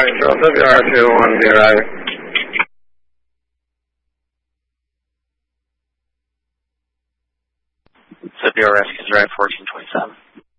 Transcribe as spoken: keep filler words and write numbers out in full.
right, so W R two one zero. W R S is right fourteen twenty-seven.